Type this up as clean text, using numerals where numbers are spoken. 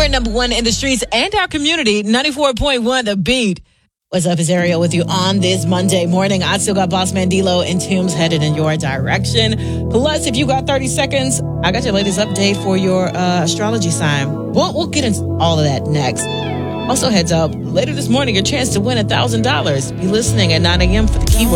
We're number one in the streets and our community. 94.1 The Beat. What's up, it's Ariel with you on this Monday morning. I still got Boss Man D-Lo and Tim's headed in your direction. Plus, if you got 30 seconds, I got your latest update for your astrology sign. We'll get into all of that next. Also, heads up, later this morning, your chance to win $1,000. Be listening at 9 a.m. for the keyword.